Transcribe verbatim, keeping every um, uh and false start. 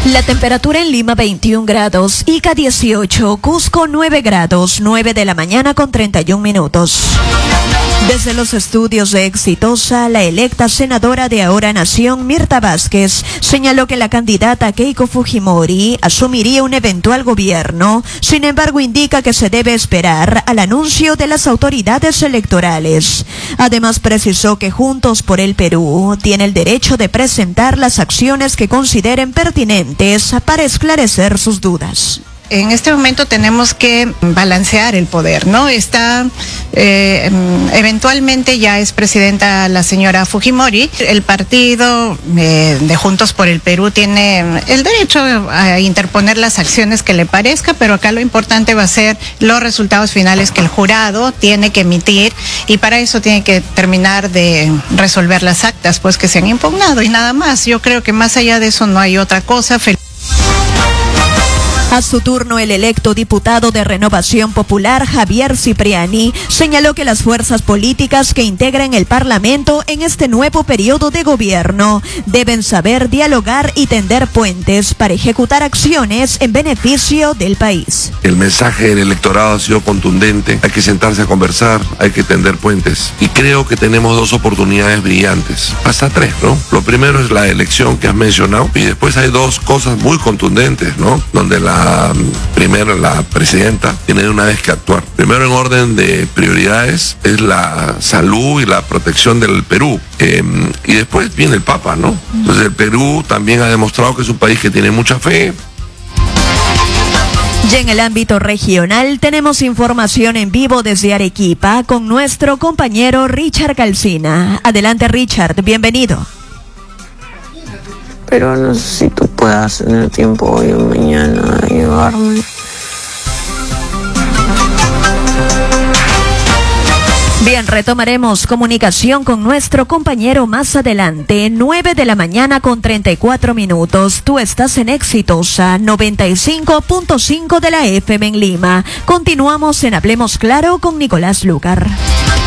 La temperatura en Lima veintiún grados, Ica dieciocho, Cusco nueve grados, nueve de la mañana con treinta y un minutos. Desde los estudios de Exitosa, la electa senadora de Ahora Nación, Mirta Vázquez, señaló que la candidata Keiko Fujimori asumiría un eventual gobierno. Sin embargo, indica que se debe esperar al anuncio de las autoridades electorales. Además, precisó que Juntos por el Perú tiene el derecho de presentar las acciones que consideren pertinentes para esclarecer sus dudas. En este momento tenemos que balancear el poder, ¿no? Está, eh, eventualmente ya es presidenta la señora Fujimori. El partido eh, de Juntos por el Perú tiene el derecho a interponer las acciones que le parezca, pero acá lo importante va a ser los resultados finales que el jurado tiene que emitir, y para eso tiene que terminar de resolver las actas, pues, que se han impugnado, y nada más. Yo creo que más allá de eso no hay otra cosa. A su turno, el electo diputado de Renovación Popular, Javier Cipriani, señaló que las fuerzas políticas que integran el Parlamento en este nuevo periodo de gobierno deben saber dialogar y tender puentes para ejecutar acciones en beneficio del país. El mensaje del electorado ha sido contundente: hay que sentarse a conversar, hay que tender puentes. Y creo que tenemos dos oportunidades brillantes, hasta tres, ¿no? Lo primero es la elección que has mencionado, y después hay dos cosas muy contundentes, ¿no? Donde la Primero, la presidenta tiene de una vez que actuar. Primero, en orden de prioridades, es la salud y la protección del Perú. Eh, y después viene el Papa, ¿no? Entonces, el Perú también ha demostrado que es un país que tiene mucha fe. Y en el ámbito regional tenemos información en vivo desde Arequipa con nuestro compañero Richard Calcina. Adelante, Richard, bienvenido. Pero no sé si tú puedas tener tiempo hoy o mañana a ayudarme. Bien, retomaremos comunicación con nuestro compañero más adelante, nueve de la mañana con treinta y cuatro minutos. Tú estás en Exitosa noventa y cinco punto cinco de la F M en Lima. Continuamos en Hablemos Claro con Nicolás Lucar.